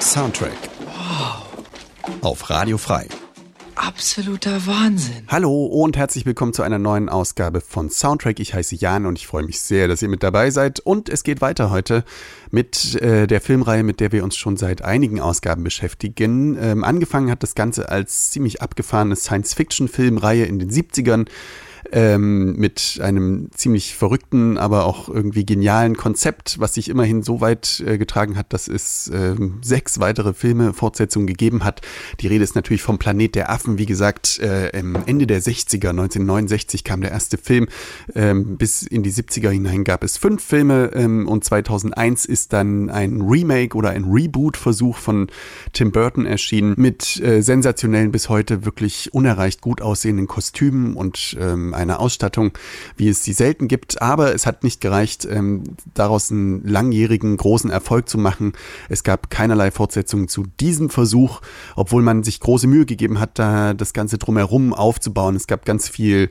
Soundtrack. Wow. Auf Radio Frei. Absoluter Wahnsinn. Hallo und herzlich willkommen zu einer neuen Ausgabe von Soundtrack. Ich heiße Jan und ich freue mich sehr, dass ihr mit dabei seid. Und es geht weiter heute mit der Filmreihe, mit der wir uns schon seit einigen Ausgaben beschäftigen. Angefangen hat das Ganze als ziemlich abgefahrene Science-Fiction-Filmreihe in den 70ern. Mit einem ziemlich verrückten, aber auch irgendwie genialen Konzept, was sich immerhin so weit getragen hat, dass es 6 weitere Fortsetzungen gegeben hat. Die Rede ist natürlich vom Planet der Affen. Wie gesagt, Ende der 60er, 1969 kam der erste Film. Bis in die 70er hinein gab es 5 Filme und 2001 ist dann ein Remake oder ein Reboot-Versuch von Tim Burton erschienen mit sensationellen, bis heute wirklich unerreicht gut aussehenden Kostümen und einer Ausstattung, wie es sie selten gibt. Aber es hat nicht gereicht, daraus einen langjährigen, großen Erfolg zu machen. Es gab keinerlei Fortsetzungen zu diesem Versuch, obwohl man sich große Mühe gegeben hat, da das Ganze drumherum aufzubauen. Es gab ganz viel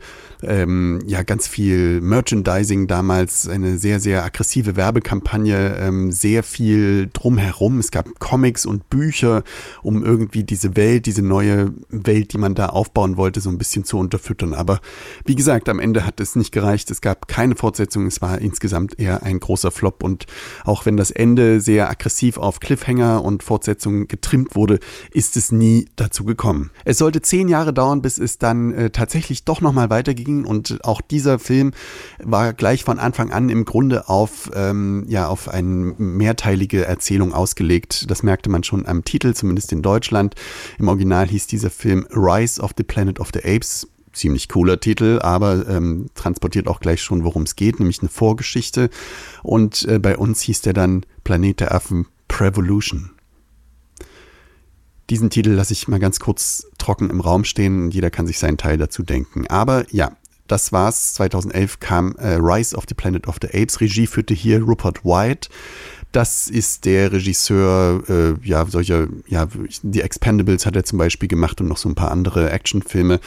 Merchandising damals, eine sehr, sehr aggressive Werbekampagne, sehr viel drumherum. Es gab Comics und Bücher, um irgendwie diese Welt, diese neue Welt, die man da aufbauen wollte, so ein bisschen zu unterfüttern. Aber wie gesagt, am Ende hat es nicht gereicht. Es gab keine Fortsetzung. Es war insgesamt eher ein großer Flop. Und auch wenn das Ende sehr aggressiv auf Cliffhanger und Fortsetzungen getrimmt wurde, ist es nie dazu gekommen. Es sollte 10 Jahre dauern, bis es dann tatsächlich doch nochmal weiterging. Und auch dieser Film war gleich von Anfang an im Grunde auf eine mehrteilige Erzählung ausgelegt. Das merkte man schon am Titel, zumindest in Deutschland. Im Original hieß dieser Film Rise of the Planet of the Apes. Ziemlich cooler Titel, aber transportiert auch gleich schon, worum es geht, nämlich eine Vorgeschichte. Und bei uns hieß der dann Planet der Affen Prevolution. Diesen Titel lasse ich mal ganz kurz trocken im Raum stehen und jeder kann sich seinen Teil dazu denken. Aber ja, das war's. 2011 kam Rise of the Planet of the Apes. Regie führte hier Rupert Wyatt. Das ist der Regisseur, The Expendables hat er zum Beispiel gemacht und noch so ein paar andere Actionfilme.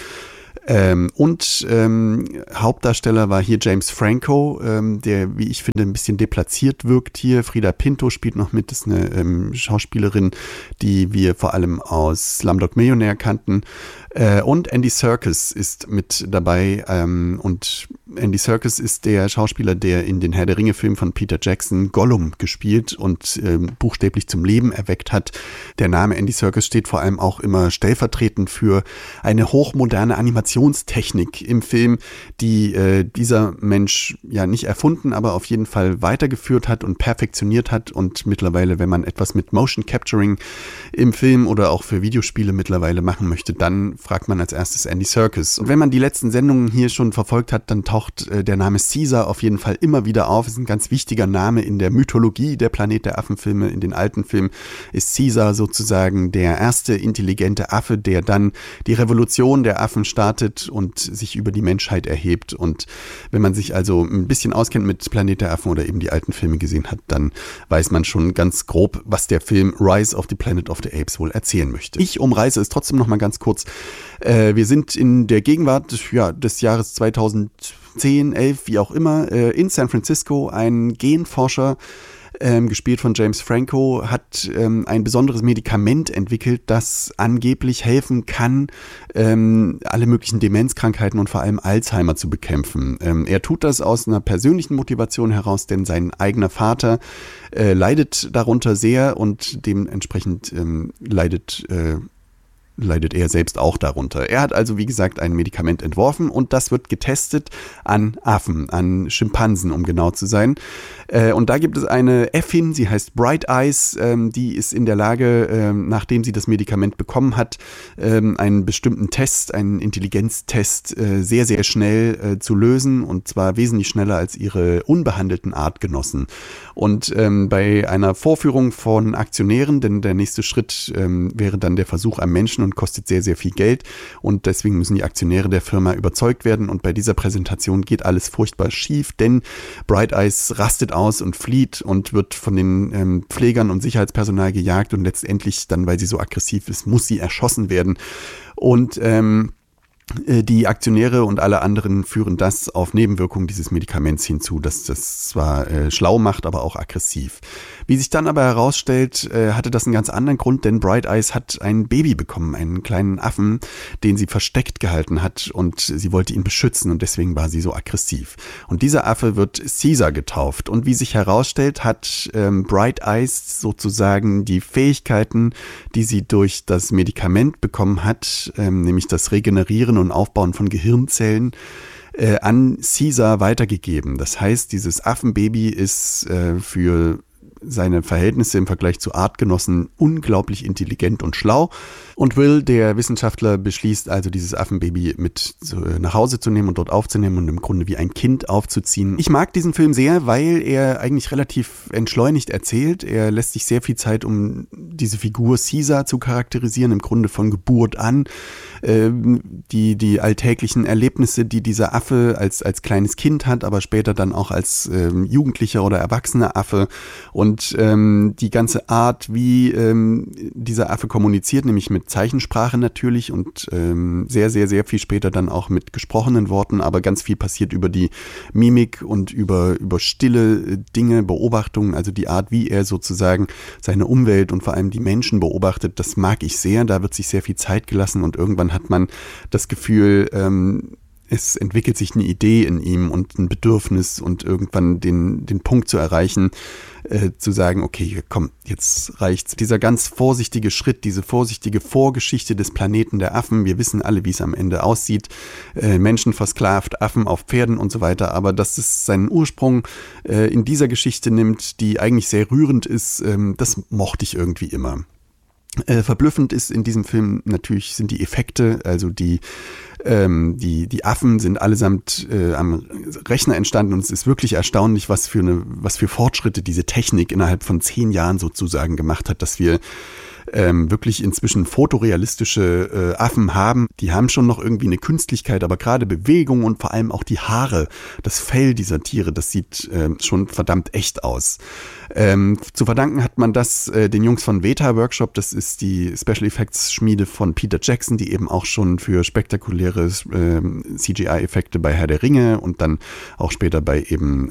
Hauptdarsteller war hier James Franco, der, wie ich finde, ein bisschen deplatziert wirkt hier. Frida Pinto spielt noch mit, das ist eine Schauspielerin, die wir vor allem aus Slumdog Millionär kannten. Und Andy Serkis ist mit dabei. Und Andy Serkis ist der Schauspieler, der in den Herr der Ringe-Filmen von Peter Jackson Gollum gespielt und buchstäblich zum Leben erweckt hat. Der Name Andy Serkis steht vor allem auch immer stellvertretend für eine hochmoderne Animationstechnik im Film, die dieser Mensch ja nicht erfunden, aber auf jeden Fall weitergeführt hat und perfektioniert hat. Und mittlerweile, wenn man etwas mit Motion Capturing im Film oder auch für Videospiele mittlerweile machen möchte, dann fragt man als erstes Andy Serkis. Und wenn man die letzten Sendungen hier schon verfolgt hat, dann taucht der Name Caesar auf jeden Fall immer wieder auf. Ist ein ganz wichtiger Name in der Mythologie der Planet der Affen-Filme. In den alten Filmen ist Caesar sozusagen der erste intelligente Affe, der dann die Revolution der Affen startet und sich über die Menschheit erhebt. Und wenn man sich also ein bisschen auskennt mit Planet der Affen oder eben die alten Filme gesehen hat, dann weiß man schon ganz grob, was der Film Rise of the Planet of the Apes wohl erzählen möchte. Ich umreiße es trotzdem noch mal ganz kurz. Wir sind in der Gegenwart des Jahres 2010, 11, wie auch immer, in San Francisco. Ein Genforscher, gespielt von James Franco, hat ein besonderes Medikament entwickelt, das angeblich helfen kann, alle möglichen Demenzkrankheiten und vor allem Alzheimer zu bekämpfen. Er tut das aus einer persönlichen Motivation heraus, denn sein eigener Vater leidet darunter sehr und dementsprechend leidet er selbst auch darunter. Er hat also, wie gesagt, ein Medikament entworfen und das wird getestet an Affen, an Schimpansen, um genau zu sein. Und da gibt es eine Äffin, sie heißt Bright Eyes, die ist in der Lage, nachdem sie das Medikament bekommen hat, einen bestimmten Test, einen Intelligenztest sehr, sehr schnell zu lösen und zwar wesentlich schneller als ihre unbehandelten Artgenossen. Und bei einer Vorführung von Aktionären, denn der nächste Schritt wäre dann der Versuch am Menschen und kostet sehr, sehr viel Geld und deswegen müssen die Aktionäre der Firma überzeugt werden und bei dieser Präsentation geht alles furchtbar schief, denn Bright Eyes rastet aus und flieht und wird von den Pflegern und Sicherheitspersonal gejagt und letztendlich dann, weil sie so aggressiv ist, muss sie erschossen werden und Die Aktionäre und alle anderen führen das auf Nebenwirkungen dieses Medikaments hinzu, dass das zwar schlau macht, aber auch aggressiv. Wie sich dann aber herausstellt, hatte das einen ganz anderen Grund, denn Bright Eyes hat ein Baby bekommen, einen kleinen Affen, den sie versteckt gehalten hat und sie wollte ihn beschützen und deswegen war sie so aggressiv. Und dieser Affe wird Caesar getauft und wie sich herausstellt, hat Bright Eyes sozusagen die Fähigkeiten, die sie durch das Medikament bekommen hat, nämlich das Regenerieren und Aufbauen von Gehirnzellen, an Caesar weitergegeben. Das heißt, dieses Affenbaby ist für seine Verhältnisse im Vergleich zu Artgenossen unglaublich intelligent und schlau. Und Will, der Wissenschaftler, beschließt also, dieses Affenbaby mit nach Hause zu nehmen und dort aufzunehmen und im Grunde wie ein Kind aufzuziehen. Ich mag diesen Film sehr, weil er eigentlich relativ entschleunigt erzählt. Er lässt sich sehr viel Zeit, um diese Figur Caesar zu charakterisieren, im Grunde von Geburt an. Die alltäglichen Erlebnisse, die dieser Affe als kleines Kind hat, aber später dann auch als jugendlicher oder erwachsener Affe. Und die ganze Art, wie dieser Affe kommuniziert, nämlich mit Zeichensprache natürlich und sehr, sehr, sehr viel später dann auch mit gesprochenen Worten, aber ganz viel passiert über die Mimik und über stille Dinge, Beobachtungen, also die Art, wie er sozusagen seine Umwelt und vor allem die Menschen beobachtet, das mag ich sehr, da wird sich sehr viel Zeit gelassen und irgendwann hat man das Gefühl, es entwickelt sich eine Idee in ihm und ein Bedürfnis und irgendwann den Punkt zu erreichen, zu sagen, okay, komm, jetzt reicht's. Dieser ganz vorsichtige Schritt, diese vorsichtige Vorgeschichte des Planeten der Affen, wir wissen alle, wie es am Ende aussieht, Menschen versklavt, Affen auf Pferden und so weiter, aber dass es seinen Ursprung in dieser Geschichte nimmt, die eigentlich sehr rührend ist, das mochte ich irgendwie immer. Verblüffend ist in diesem Film natürlich sind die Effekte, also die Affen sind allesamt am Rechner entstanden und es ist wirklich erstaunlich, was für Fortschritte diese Technik innerhalb von 10 Jahren sozusagen gemacht hat, dass wir wirklich inzwischen fotorealistische Affen haben. Die haben schon noch irgendwie eine Künstlichkeit, aber gerade Bewegung und vor allem auch die Haare, das Fell dieser Tiere, das sieht schon verdammt echt aus. Zu verdanken hat man das den Jungs von Weta Workshop, das ist die Special Effects Schmiede von Peter Jackson, die eben auch schon für spektakuläre CGI-Effekte bei Herr der Ringe und dann auch später bei eben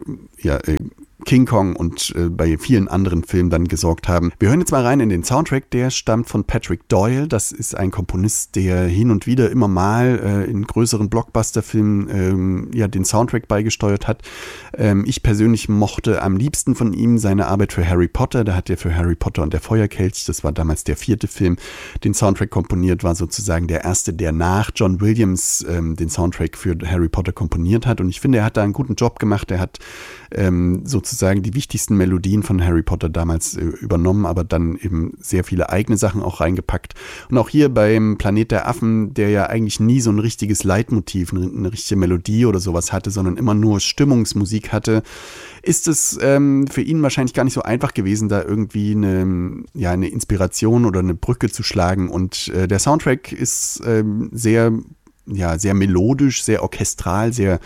King Kong und bei vielen anderen Filmen dann gesorgt haben. Wir hören jetzt mal rein in den Soundtrack, der stammt von Patrick Doyle. Das ist ein Komponist, der hin und wieder immer mal in größeren Blockbuster-Filmen den Soundtrack beigesteuert hat. Ich persönlich mochte am liebsten von ihm seine Arbeit für Harry Potter. Da hat er für Harry Potter und der Feuerkelch, das war damals der 4. Film, den Soundtrack komponiert, war sozusagen der erste, der nach John Williams den Soundtrack für Harry Potter komponiert hat. Und ich finde, er hat da einen guten Job gemacht. Er hat sozusagen die wichtigsten Melodien von Harry Potter damals übernommen, aber dann eben sehr viele eigene Sachen auch reingepackt. Und auch hier beim Planet der Affen, der ja eigentlich nie so ein richtiges Leitmotiv, eine richtige Melodie oder sowas hatte, sondern immer nur Stimmungsmusik hatte, ist es für ihn wahrscheinlich gar nicht so einfach gewesen, da irgendwie eine Inspiration oder eine Brücke zu schlagen. Und der Soundtrack ist sehr melodisch, sehr orchestral, sehr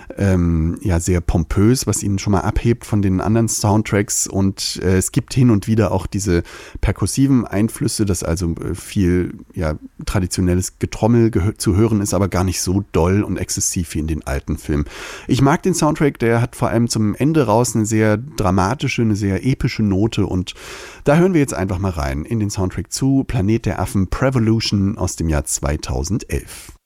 pompös, was ihn schon mal abhebt von den anderen Soundtracks und es gibt hin und wieder auch diese perkussiven Einflüsse, dass also viel traditionelles Getrommel zu hören ist, aber gar nicht so doll und exzessiv wie in den alten Filmen. Ich mag den Soundtrack, der hat vor allem zum Ende raus eine sehr dramatische, eine sehr epische Note und da hören wir jetzt einfach mal rein in den Soundtrack zu Planet der Affen Prevolution aus dem Jahr 2011.